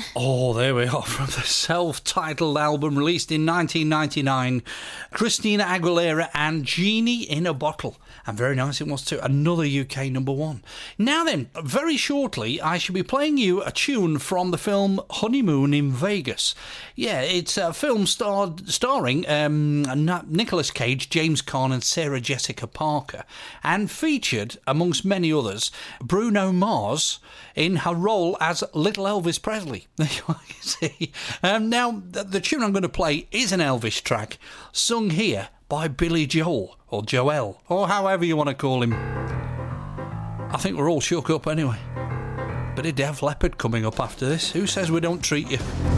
Oh, there we are, from the self-titled album released in 1999. Christina Aguilera and Genie in a Bottle. And very nice it was too. Another UK number one. Now then, very shortly, I shall be playing you a tune from the film Honeymoon in Vegas. Yeah, it's a film starring Nicolas Cage, James Caan and Sarah Jessica Parker, and featured, amongst many others, Bruno Mars in her role as Little Elvis Presley. You see. Now, the tune I'm going to play is an Elvis track, sung here by Billy Joel, or Joel, or however you want to call him. I think we're all shook up anyway. Bit of Def Leppard coming up after this. Who says we don't treat you?